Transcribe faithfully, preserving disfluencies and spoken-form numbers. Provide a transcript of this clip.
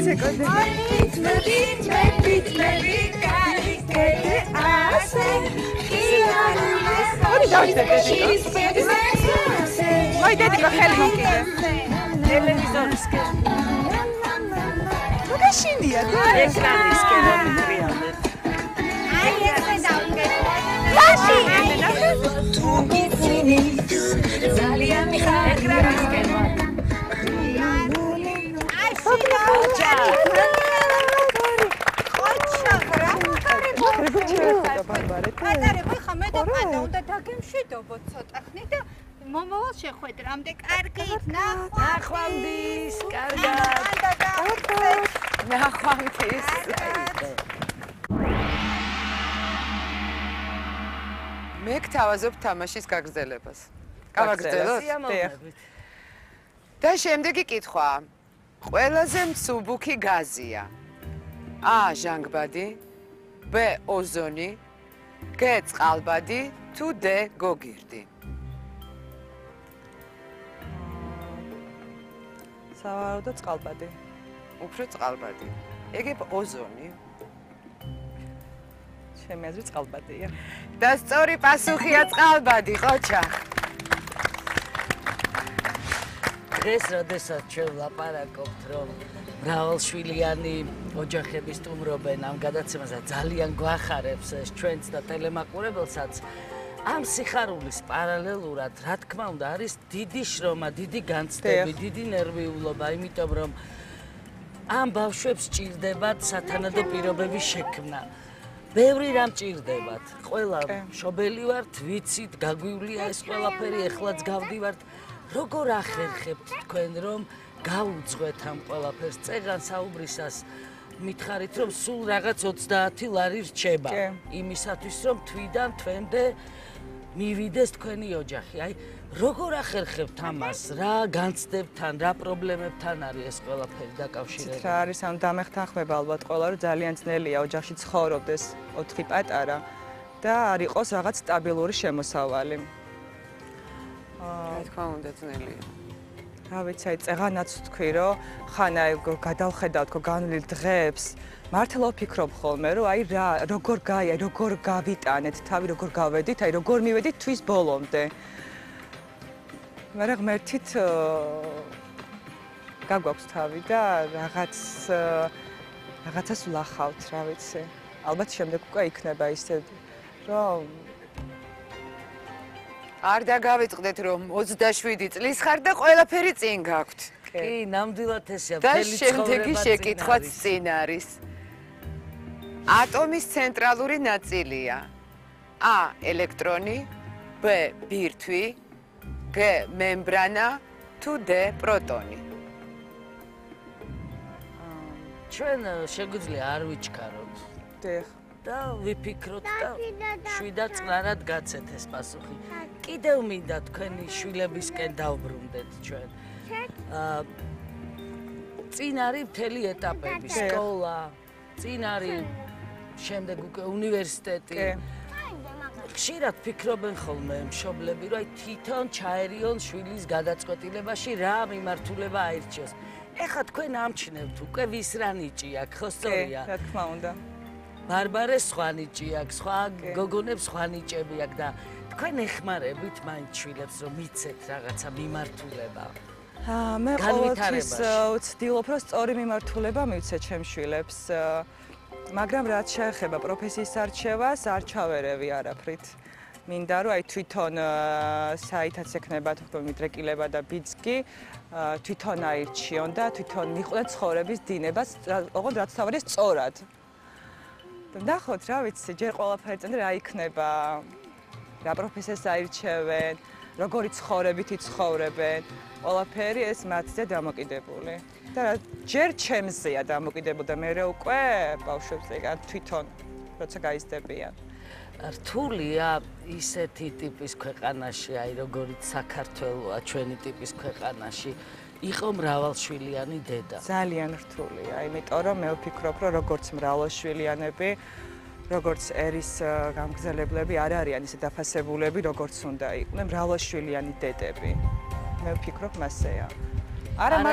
Ой, дай тебе хель мокиде. Телевизорская. Ну кашиния, да. Экранистская материалы. Ай, я сказал. Лаши. Экранистская материалы. Ай, шида. Გადარება ხამე და პანდა უნდა დაგემშვიდობოთ ცოტა ხნით და მომავალ შეხვედრამდე კარგით ნახვამდის, კარგად. ნახვამდის. მე გთავაზობ თამაშის გაგრძელებას. გავაგრძელოთ? და შემდეგი კითხვა. ყველაზე მსუბუქი გაზია. A. ჟანგბადი, B. ოზონი, G. წყალბადი, თუ D. გოგირდი. სავარაუდოდ წყალბადი. უფრო წყალბადი. ეგებ ოზონი. ჩემი აზრით წყალბადია. და სწორი პასუხია წყალბადი, ყოჩა. დღეს როდესაც ჩვენ ვლაპარაკობთ, რომ მრავალშვილიანი ოჯახები სტუმრობენ ამ გადაცემას და ძალიან გვახარებს ეს ჩვენც და ტელემაყურებელსაც, ამ სიხარულის პარალელურად, რა თქმა უნდა, არის დიდი შრომა, დიდი განცდები, დიდი ნერვიულობა, იმიტომ რომ ამ ბავშვებს სჭირდებათ სათანადო პირობების შექმნა. ბევრი რამ ჭირდებათ. ყველა მშობელი ვართ, ვიცით, გაგვივლია ეს ყველაფერი, ეხლაც გავდივართ. როგორ ახერხებთ თქვენ რომ გაუძღვეთ ამ ყველაფერს? წეგან საუბრისას მითხარით რომ სულ რაღაც ოცდაათი ლარი რჩება იმისათვის რომ თვიდან თვემდე მივიდეს თქვენი ოჯახი. აი როგორ ახერხებთ ამას? რა განცდებთან, რა პრობლემებთან არის ეს ყველაფერი დაკავშირებული? რა არის ამ დამეხთანხმება ალბათ ყველა რომ ძალიან ძნელია ოჯახში ცხოვრობდეს ოთხი პატარა და არ იყოს რაღაც სტაბილური შემოსავალი. რა თქმა უნდა ძნელია. რა ვიცი, აი წეღანაც თქვი რომ ხან აი გადავხედავთ განვლილ დღეებს, მართლა ვფიქრობ ხოლმე რომ აი რა როგორ გაი, აი როგორ გავიტანეთ თავი, როგორ გავედით, აი როგორ მივედით თვის ბოლომდე. მაგრამ ღმერთით გაგვაქვს თავი და რაღაც რაღაცას ვლახავთ, რა ვიცი. ალბათ შემდეგ უკვე იქნება ისე რომ არ დაგავიწყდეთ რომ ოცდაშვიდი წლის ხარ და ყველაფერი წინ გაქვთ. კი, ნამდვილად ესეა, და შემდეგი შეკითხვაც წინ არის. ატომის ცენტრალური ნაწილია. A. ელექტრონი, B. ბირთვი, G. მემბრანა, თუ D. პროტონი. ჩვენ შეგვიძლია არ ვიჩქაროთ. დიახ. და ვიფიქროთ და შვიდად წყნარად გაცეთ ეს პასუხი. კიდევ მინდა თქვენი შვილებისკენ დავბრუნდეთ ჩვენ. აა წინ არის მთელი ეტაპები, სკოლა, წინ არის შემდეგ უკვე უნივერსიტეტი. ხშირად ფიქრობენ ხოლმე მშობლები, რომ აი თვითონ ჩაერიონ შვილის გადაწყვეტილებაში რა მიმართულება აირჩიოს. ეხლა თქვენ ამჩნევთ უკვე ვის რა ნიჭი აქვს, ხო სწორია? რა თქმა უნდა. ბარბარეს სხვა ნიჭი აქვს, სხვა გოგონებს სხვა ნიჭები აქვს და თქვენ ეხმარებით მაინც შვილებს რომ მიცეთ რაღაცა მიმართულება. აა მე ყოველთვის ვცდილობ რომ სწორი მიმართულება მივცე ჩემ შვილებს. მაგრამ რაც შეეხება პროფესიის არჩევას, არ ჩავერევი არაფრით. მინდა რომ აი თვითონ საითაც ექნება თქო მიდრეკილება და ბიძგი თვითონ აირჩიონ და თვითონ მიყვნენ ცხოვრების დინებას, ოღონდ რაც თავარის სწორად. ნახოთ, რა ვიცი, ჯერ ყველაფერი წინ რა იქნება, რა პროფესიას აირჩევენ, როგორი ცხოვრებით იცხოვრებენ, ყველაფერი ეს მათზე დამოკიდებული. და ჯერ ჩემზეა დამოკიდებული და მე უკვე ბავშვებზე თვითონ როცა გაიზრდებიან. რთულია ისეთი ტიპის ქვეყანაში, აი როგორიც საქართველოა, ჩვენი ტიპის ქვეყანაში, იყო მრავალშვილიანი დედა. ძალიან რთულია, იმიტომ რომ მე ვფიქრობ, რომ როგორც მრავალშვილიანები, როგორც ერის გამგზელებლები არ არიან ისე დაფასებულები, როგორც უნდა იყვნენ მრავალშვილიანი დედები. მე ვფიქრობ მასეა. არა